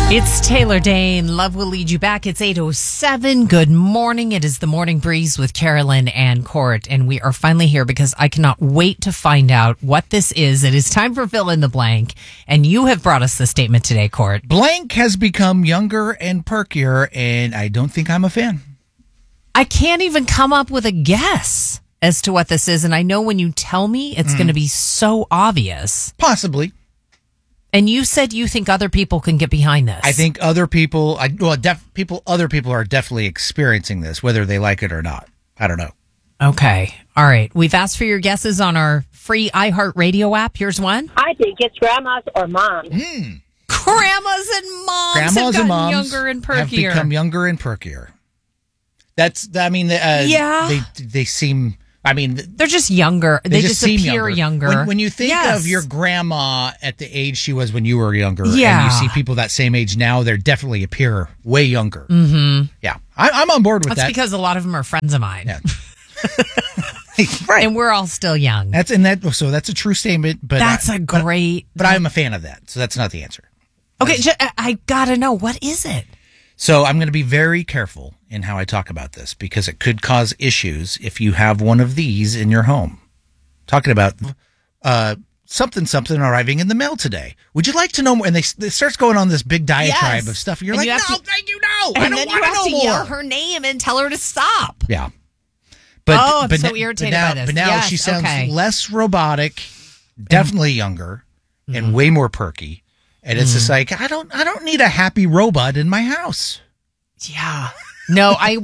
It's Taylor Dane. Love will lead you back. It's 8:07. Good morning. It is the Morning Breeze with Carolyn and Court, and we are finally here because I cannot wait to find out what this is. It is time for Fill in the Blank, and you have brought us the statement today, Court. Blank has become younger and perkier, and I don't think I'm a fan. I can't even come up with a guess as to what this is, and I know when you tell me, it's going to be so obvious. Possibly. And you said you think other people can get behind this. I think other people, other people are definitely experiencing this, whether they like it or not. I don't know. Okay. All right. We've asked for your guesses on our free iHeartRadio app. Here's one. I think it's grandmas or moms. Grandmas and moms have gotten younger and perkier. Have become younger and perkier. They seem... they're just younger. They just appear younger. When you think of your grandma at the age she was when you were younger, and Yeah. you see people that same age now, they definitely appear way younger. Mm-hmm. Yeah, I'm on board with That's that. because a lot of them are friends of mine. Yeah. Right. And we're all still young. So that's a true statement. But But I'm a fan of that. So that's not the answer. Okay, I gotta know, what is it? So I'm going to be very careful in how I talk about this because it could cause issues if you have one of these in your home. Talking about something arriving in the mail today. Would you like to know more? And it starts going on this big diatribe of stuff. And you're like, thank you, no. I don't want to know more. And then you have to yell her name and tell her to stop. Yeah. I'm so irritated by this. But now she sounds less robotic, definitely younger, and way more perky. And it's just like, I don't need a happy robot in my house. Yeah. No, I